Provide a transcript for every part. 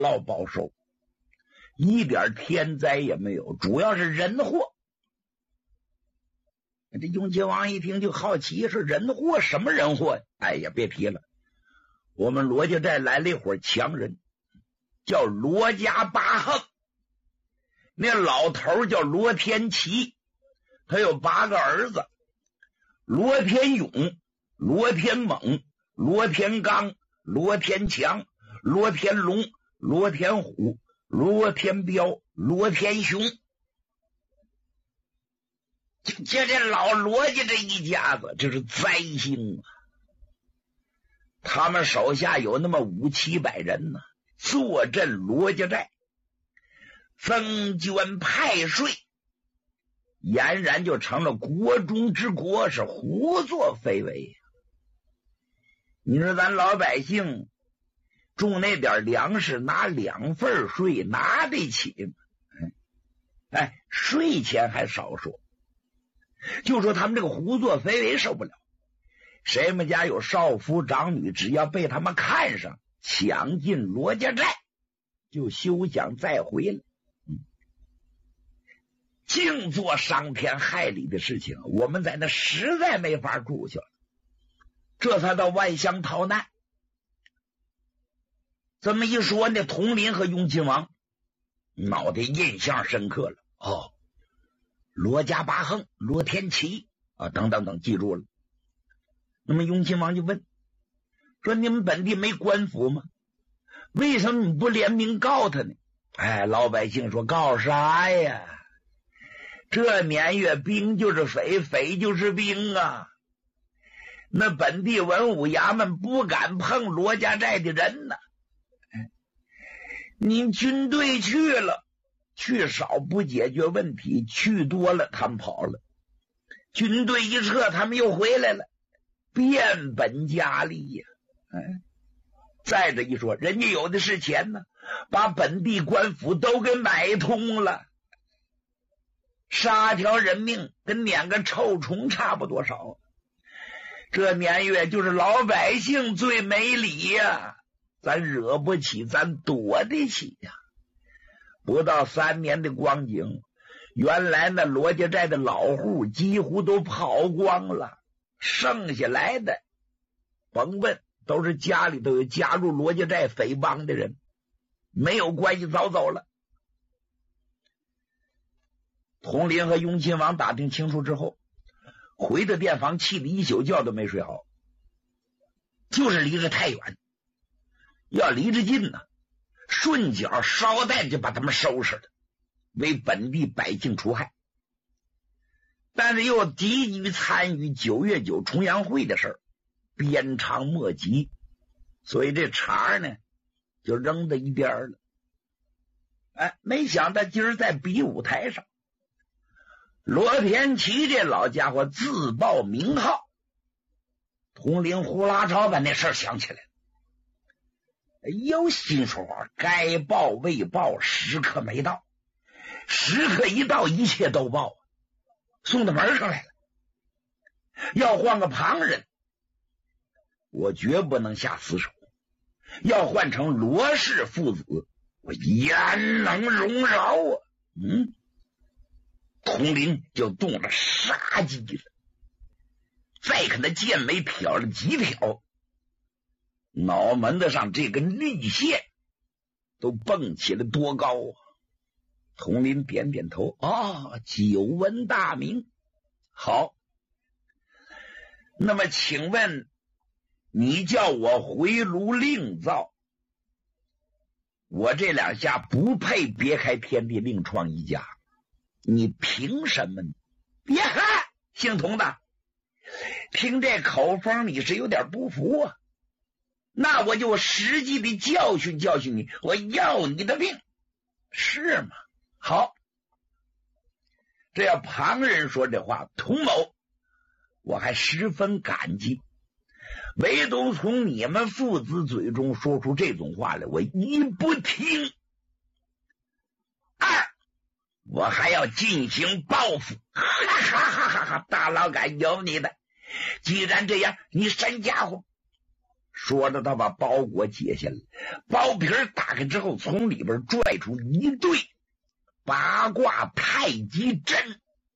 老保守，一点天灾也没有，主要是人祸。这雍亲王一听就好奇，是人祸？什么人祸？哎呀，别提了，我们罗家寨来了一伙强人，叫罗家八横。那老头叫罗天齐，他有8个儿子：罗天勇、罗天猛、罗天刚、罗天强、罗天龙、罗天虎、罗天彪、罗天雄。就这老罗家这一家子，这是灾星啊！他们手下有那么500-700人呢，坐镇罗家寨，增捐派税，俨然就成了国中之国，是胡作非为。你说咱老百姓种那点粮食，拿2份税拿得起吗？哎，税钱还少说，就说他们这个胡作非为受不了。谁们家有少夫长女，只要被他们看上，抢进罗家寨，就休想再回来。净做伤天害理的事情，我们在那实在没法住去了，这才到外乡逃难。这么一说，那佟林和雍亲王脑袋印象深刻了。哦，罗家八横、罗天齐啊，等等等，记住了。那么雍亲王就问说：“你们本地没官府吗？为什么你不联名告他呢？”哎，老百姓说：“告啥呀？这年月兵就是匪，匪就是兵啊！那本地文武衙门不敢碰罗家寨的人呢。你军队去了，去少不解决问题，去多了他们跑了。军队一撤，他们又回来了，变本加厉呀！再者一说，人家有的是钱呢，把本地官府都给买通了。杀条人命跟撵个臭虫差不多少。这年月就是老百姓最没理呀，咱惹不起，咱躲得起呀。不到3年的光景，原来那罗家寨的老户几乎都跑光了，剩下来的甭问，都是家里都有加入罗家寨匪帮的人，没有关系早走了。佟林和雍亲王打听清楚之后，回到店房，气得一宿觉都没睡好，就是离着太远，要离着近呢，顺脚捎带就把他们收拾了，为本地百姓除害。但是又急于参与9月9重阳会的事儿，鞭长莫及，所以这茬呢就扔到一边了。哎，没想到今儿在比武台上，罗天齐这老家伙自报名号，佟林呼啦超把那事儿想起来了。有心说话，该报未报，时刻没到，时刻一到，一切都报，送到门上来了。要换个旁人，我绝不能下死手；要换成罗氏父子，我焉能容饶啊？佟林就动了杀机了，再看他剑眉挑了几挑，脑门子上这根绿线都蹦起了多高啊！佟林点点头，久闻大名。好，那么请问你叫我回炉另造，我这2下不配别开天地另创一家，你凭什么呢？别看姓佟的，听这口风你是有点不服啊，那我就实际的教训教训你，我要你的命，是吗？好，这要旁人说这话，佟某我还十分感激，唯独从你们父子嘴中说出这种话来，我一不听，二我还要进行报复。哈哈哈哈！大老杆有你的，既然这样，你神家伙， 说着，他把包裹解下来，包皮打开之后，从里边拽出一对八卦太极针。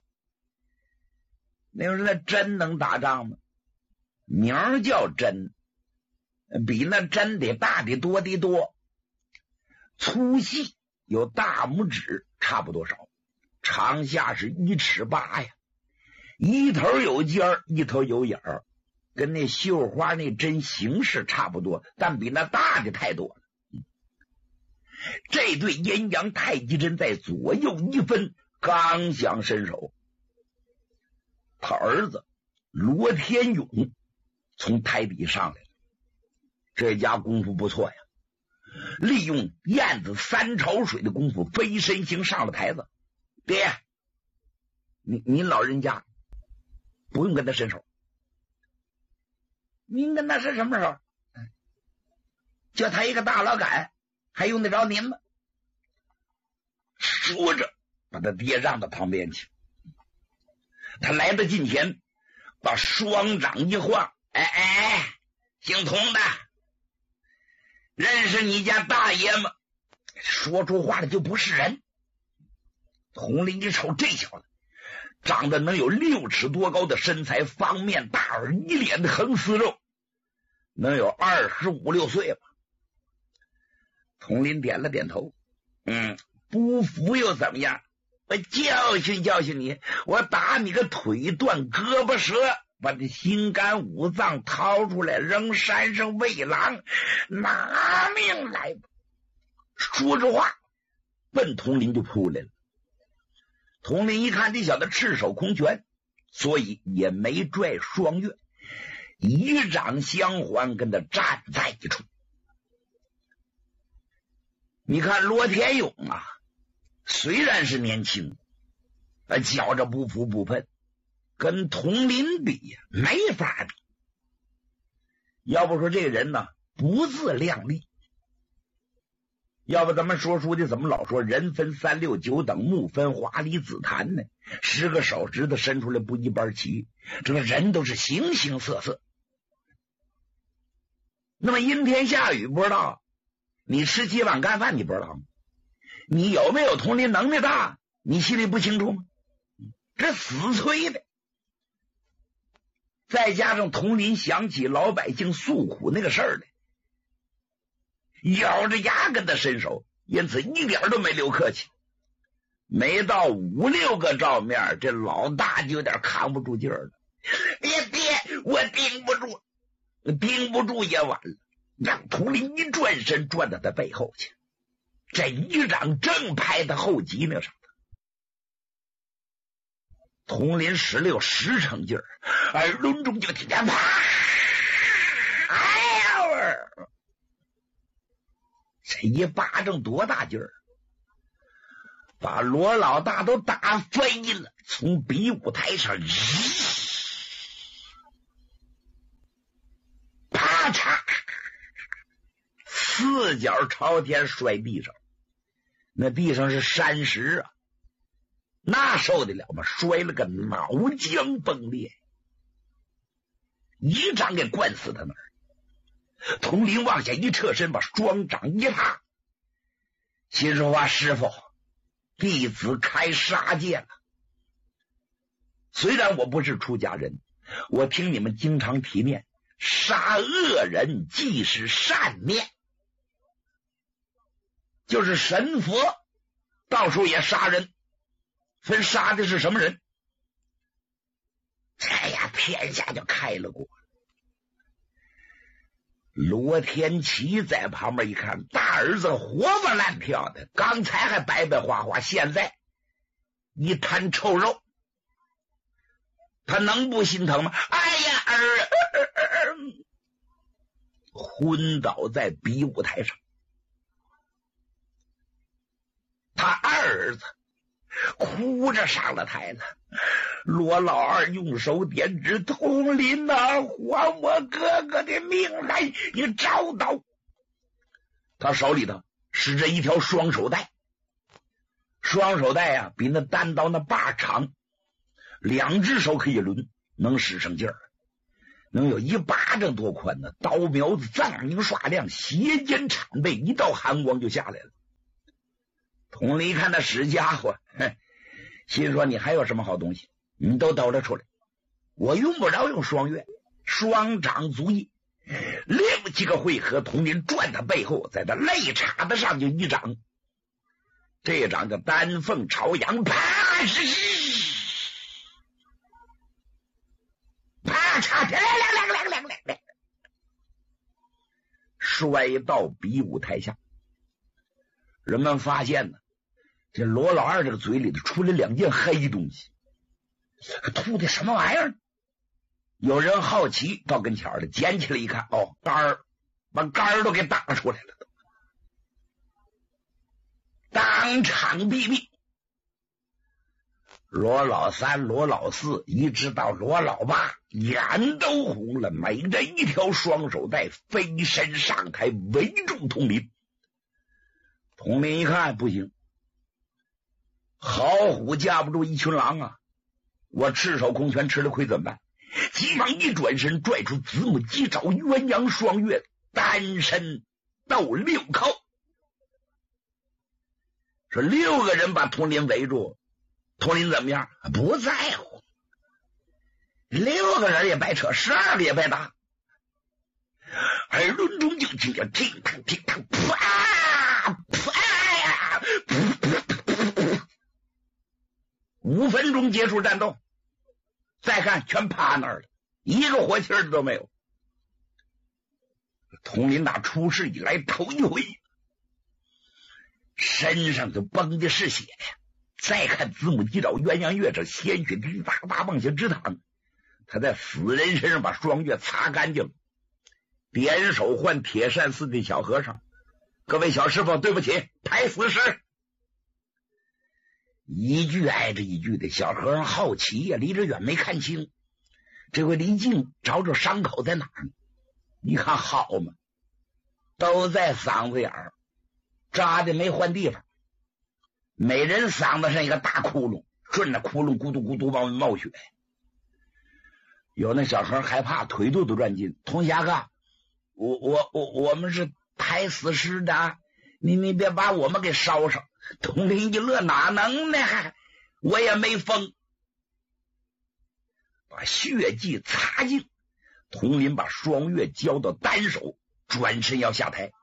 那时候那针能打仗吗？名叫针，比那针得大的多的多，粗细有大拇指差不多少，长下是1尺8呀，一头有尖一头有眼儿，跟那绣花那针形式差不多，但比那大的太多了。这对阴阳太极针在左右一分，刚想伸手，他儿子罗天勇从台底上来了。这家功夫不错呀，利用燕子3潮水的功夫飞身行上了台子。爹，您老人家不用跟他伸手。您跟他是什么时候？就他一个大老杆，还用得着您吗？说着把他爹让到旁边去。他来到近前，把双掌一晃，姓童的，认识你家大爷吗？说出话的就不是人。童林一瞅，这小子长得能有6尺多高的身材，方面大耳，一脸的横丝肉，能有25、26岁吧。童林点了点头，不服又怎么样？我教训教训你，我打你个腿断胳膊折，把这心肝五脏掏出来扔山上喂狼，拿命来吧！说着话奔童林就扑来了。童林一看这小子赤手空拳，所以也没拽双月，以掌相还，跟他站在一处。你看罗天勇啊，虽然是年轻，觉着不服不忿，跟童林比呀，没法比。要不说这个人呢不自量力，要不咱们说书的怎么老说人分3、6、9等，木分华丽紫檀呢？10个手指头伸出来不一般齐，这个人都是形形色色。那么阴天下雨不知道，你吃几碗干饭你不知道吗？你有没有童林能耐大，你心里不清楚吗？这死催的。再加上童林想起老百姓诉苦那个事儿来，咬着牙跟他伸手，因此一点都没留客气。没到5、6个照面，这老大就有点扛不住劲儿了。爹，我顶不住，顶不住也晚了。让童林一转身转到他背后去，这一掌正拍他后脊梁上。童林16成劲儿，耳轮中就听见啪！这一巴掌多大劲儿，把罗老大都打飞了，从比武台上啪嚓4脚朝天摔地上。那地上是山石啊，那受得了吗？摔了个脑浆崩裂，一掌给灌死他那儿。童林往下一侧身，把双掌一踏，心说话：师傅，弟子开杀戒了。虽然我不是出家人，我听你们经常提念杀恶人即是善念，就是神佛到时候也杀人，分杀的是什么人。这呀，天下就开了锅。罗天齐在旁边一看，大儿子活蹦乱跳的，刚才还白白花花，现在一滩臭肉，他能不心疼吗？哎呀，昏倒在比武台上。他二儿子哭着上了台了。罗老二用手点指：童林呐，还我哥哥的命来！你找到。他手里头使着一条双手带，双手带啊，比那单刀那把长，2只手可以抡，能使上劲儿。 能有1巴掌多宽呢，刀苗子藏影刷亮，斜肩铲背，一道寒光就下来了。统领一看那使家伙，心说你还有什么好东西，你都抖了出来，我用不着用双月，双掌足矣。6几个回合，统领转他背后，在他肋叉子上就一掌，这一掌叫丹凤朝阳，啪啪嚓，摔到比武台下。人们发现呢，这罗老二这个嘴里头出了2件黑东西，吐的什么玩意儿？有人好奇到跟前了，捡起来一看，哦，杆儿，把杆儿都给打出来了，当场毙命。罗老三、罗老四一直到罗老八眼都红了，每人一条双手带，飞身上台围住统领。统领一看不行，好虎架不住一群狼啊，我赤手空拳吃了亏怎么办？急忙一转身，拽出子母鸡爪鸳鸯双月，单身斗6口。说6个人把统领围住，统领怎么样？不在乎，6个人也白扯，12个也白打。耳轮中就听见乒乓乒乓，啪啪，5分钟结束战斗。再看全趴那儿了，一个活气儿都没有。统领打出事以来头一回，身上就崩的是血呀。再看子母鸡爪鸳鸯月，这鲜血滴答答往下直淌。他在死人身上把双月擦干净了，点手唤铁扇寺的小和尚：“各位小师傅，对不起，抬死尸。”一句挨着一句的，小和尚好奇呀，离着远没看清，这回离近找找伤口在哪儿呢？你看好嘛，都在嗓子眼儿，扎的没换地方，每人嗓子上一个大窟窿，顺着窟窿咕嘟咕嘟往外冒血。有那小和尚害怕，腿肚子转筋：“童侠哥，我们是抬死尸的，你别把我们给烧上。”统领一乐：“哪能呢？我也没疯。”把血迹擦净，统领把双月交到单手，转身要下台。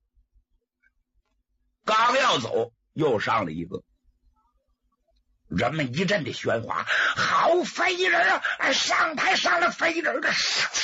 刚要走，又上了一个。人们一阵的喧哗：“好飞人啊！上台上了飞人的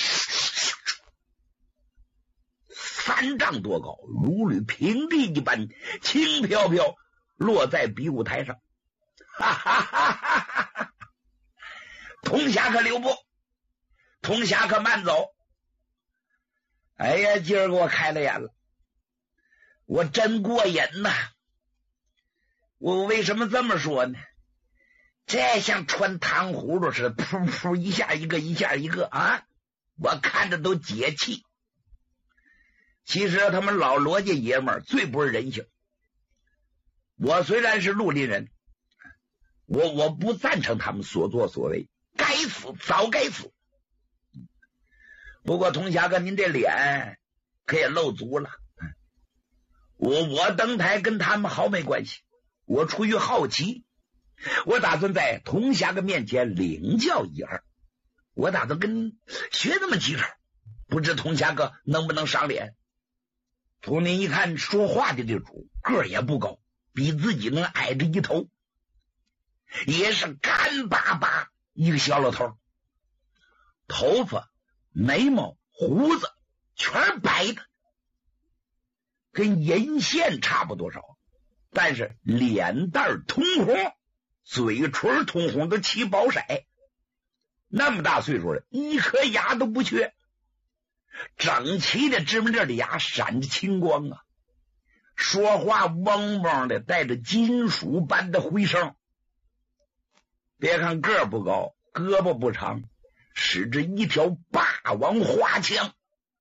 ！”3丈多高，如履平地一般，轻飘飘落在比武台上。哈哈哈哈哈哈！童侠可留步，童侠可慢走。哎呀，今儿给我开了眼了，我真过瘾呐！我为什么这么说呢？这像穿糖葫芦似的，噗噗一下一个，一下一个啊！我看着都解气。其实他们老罗家爷们儿最不是人性。我虽然是绿林人，我不赞成他们所作所为，该死，早该死。不过童侠哥，您这脸可也露足了。我登台跟他们毫没关系，我出于好奇，我打算在童侠哥面前领教一二，我打算跟您学那么几招，不知童侠哥能不能赏脸？统领一看说话的这主个儿也不高，比自己能矮着一头，也是干巴巴一个小老头，头发眉毛胡子全白的，跟银线差不多少，但是脸蛋通红，嘴唇通红，都起包色，那么大岁数了，一颗牙都不缺，整齐的芝麻粒的牙闪着青光啊，说话嗡嗡的，带着金属般的回声。别看个儿不高，胳膊不长，使着一条霸王花枪，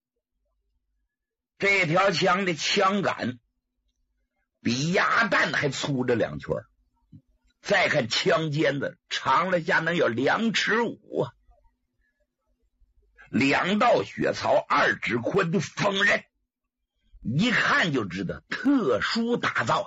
这条枪的枪杆比鸭蛋还粗着2圈，再看枪尖子长了下能有2.5尺啊！ 2道血槽2指宽的锋刃，一看就知道特殊打造